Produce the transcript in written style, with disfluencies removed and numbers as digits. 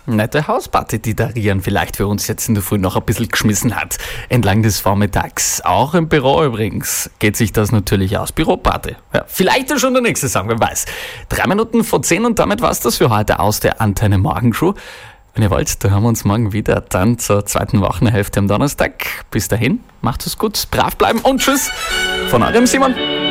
Nette Hausparty, die der Rian vielleicht für uns jetzt in der Früh noch ein bisschen geschmissen hat. Entlang des Vormittags. Auch im Büro übrigens geht sich das natürlich aus. Büroparty. Ja, vielleicht ja schon der nächste Song, wer weiß. 3 Minuten vor 10 und damit war's das für heute aus der Antenne Morgenshow. Wenn ihr wollt, dann haben wir uns morgen wieder. Dann zur zweiten Wochenhälfte am Donnerstag. Bis dahin, macht es gut, brav bleiben und tschüss von eurem Simon.